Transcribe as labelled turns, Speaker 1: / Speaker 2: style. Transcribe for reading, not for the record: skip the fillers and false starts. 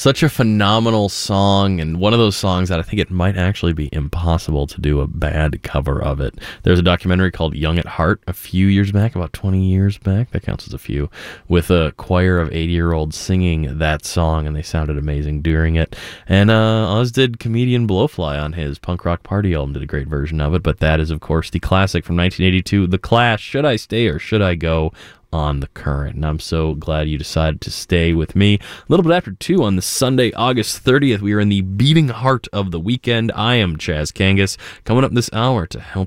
Speaker 1: Such a phenomenal song, and one of those songs that I think it might actually be impossible to do a bad cover of it. There's a documentary called Young at Heart a few years back, about 20 years back, that counts as a few, with a choir of 80-year-olds singing that song, and they sounded amazing during it. And as did comedian Blowfly on his Punk Rock Party album, did a great version of it, but that is, of course, the classic from 1982, The Clash, Should I Stay or Should I Go? On the Current. And I'm so glad you decided to stay with me. A little bit after 2 on the Sunday, August 30th, we are in the beating heart of the weekend. I am Chaz Kangas, coming up this hour to help